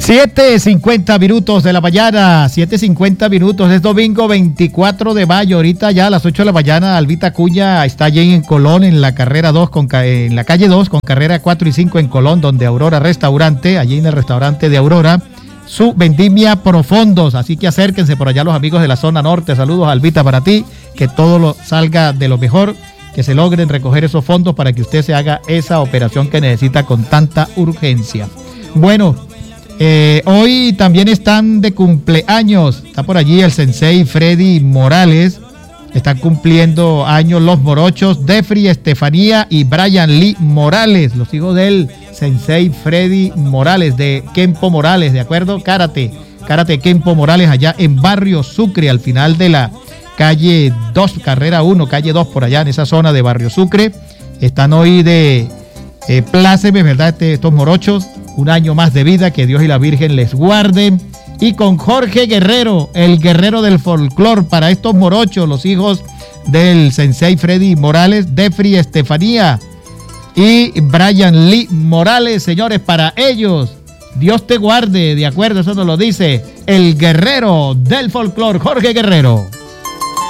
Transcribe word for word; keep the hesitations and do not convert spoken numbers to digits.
siete cincuenta minutos de la mañana, siete cincuenta minutos, es domingo veinticuatro de mayo, ahorita ya a las ocho de la mañana, Albita Acuña está allí en Colón, en la carrera dos, con, en la calle dos, con carrera cuatro y cinco en Colón, donde Aurora Restaurante, allí en el restaurante de Aurora, su vendimia profundos, así que acérquense por allá los amigos de la zona norte, saludos Albita para ti, que todo lo salga de lo mejor, que se logren recoger esos fondos para que usted se haga esa operación que necesita con tanta urgencia. Bueno, Eh, hoy también están de cumpleaños, está por allí el sensei Freddy Morales, están cumpliendo años los morochos, Defri Estefanía y Brian Lee Morales, los hijos del sensei Freddy Morales, de Kempo Morales, ¿de acuerdo? Karate, Karate Kempo Morales, allá en Barrio Sucre, al final de la calle dos, carrera uno, calle dos, por allá en esa zona de Barrio Sucre, están hoy de eh, plácemes, ¿verdad? Este, estos morochos, un año más de vida, que Dios y la Virgen les guarden. Y con Jorge Guerrero, el guerrero del folclor para estos morochos, los hijos del sensei Freddy Morales, Defri Estefanía y Brian Lee Morales, señores, para ellos, Dios te guarde, de acuerdo, eso nos lo dice el guerrero del folclor, Jorge Guerrero.